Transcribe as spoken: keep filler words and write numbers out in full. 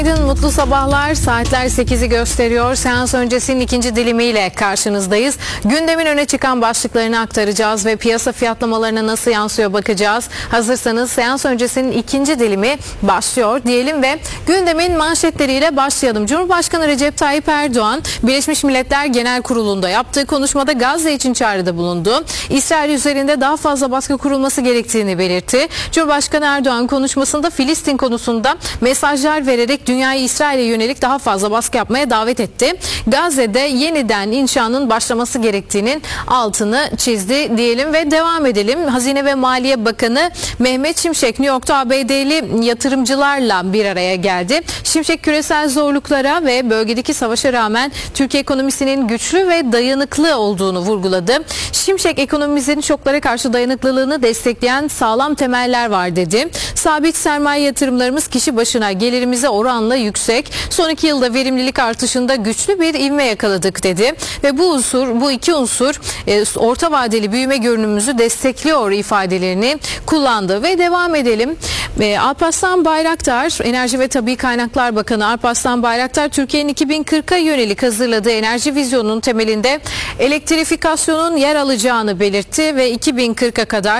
Günaydın, mutlu sabahlar. Saatler sekizi gösteriyor. Seans öncesinin ikinci dilimiyle karşınızdayız. Gündemin öne çıkan başlıklarını aktaracağız ve piyasa fiyatlamalarına nasıl yansıyor bakacağız. Hazırsanız seans öncesinin ikinci dilimi başlıyor diyelim ve gündemin manşetleriyle başlayalım. Cumhurbaşkanı Recep Tayyip Erdoğan, Birleşmiş Milletler Genel Kurulu'nda yaptığı konuşmada Gazze için çağrıda bulundu. İsrail üzerinde daha fazla baskı kurulması gerektiğini belirtti. Cumhurbaşkanı Erdoğan konuşmasında Filistin konusunda mesajlar vererek dünyayı İsrail'e yönelik daha fazla baskı yapmaya davet etti. Gazze'de yeniden inşanın başlaması gerektiğinin altını çizdi diyelim ve devam edelim. Hazine ve Maliye Bakanı Mehmet Şimşek New York'ta A B D'li yatırımcılarla bir araya geldi. Şimşek küresel zorluklara ve bölgedeki savaşa rağmen Türkiye ekonomisinin güçlü ve dayanıklı olduğunu vurguladı. Şimşek ekonomimizin şoklara karşı dayanıklılığını destekleyen sağlam temeller var dedi. Sabit sermaye yatırımlarımız kişi başına gelirimize oranla yüksek. Son iki yılda verimlilik artışında güçlü bir ivme yakaladık dedi. Ve bu unsur, bu iki unsur e, orta vadeli büyüme görünümümüzü destekliyor ifadelerini kullandı. Ve devam edelim. E, Alparslan Bayraktar, Enerji ve Tabii Kaynaklar Bakanı Alparslan Bayraktar, Türkiye'nin iki bin kırka yönelik hazırladığı enerji vizyonunun temelinde elektrifikasyonun yer alacağını belirtti ve iki bin kırka kadar